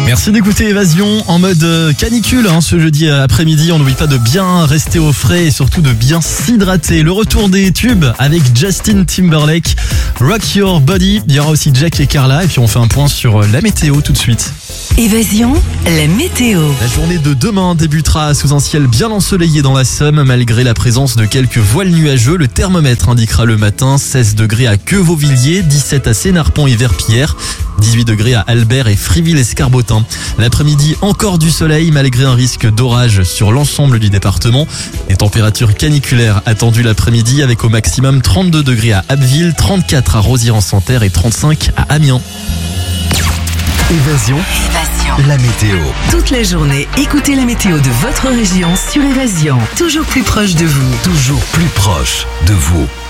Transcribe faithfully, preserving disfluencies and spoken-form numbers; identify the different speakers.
Speaker 1: Merci d'écouter Évasion en mode euh, canicule hein, ce jeudi après-midi. On n'oublie pas de bien rester au frais et surtout de bien s'hydrater. Le retour des tubes avec Justin Timberlake, Rock Your Body. Il y aura aussi Jack et Carla et puis on fait un point sur la météo tout de suite.
Speaker 2: Évasion, la météo.
Speaker 1: La journée de demain débutera sous un ciel bien ensoleillé dans la Somme. Malgré la présence de quelques voiles nuageux, le thermomètre indiquera le matin seize degrés à Queuvauvilliers, dix-sept à Sénarpont et Verpillière, dix-huit degrés à Albert et Friville-Escarbotin. L'après-midi, encore du soleil malgré un risque d'orage sur l'ensemble du département. Les températures caniculaires attendues l'après-midi avec au maximum trente-deux degrés à Abbeville, trente-quatre à Rosières-en-Santerre et trente-cinq à Amiens.
Speaker 3: Évasion,
Speaker 2: Évasion.
Speaker 3: la météo.
Speaker 2: Toute la journée, écoutez la météo de votre région sur Évasion. Toujours plus proche de vous.
Speaker 3: Toujours plus proche de vous.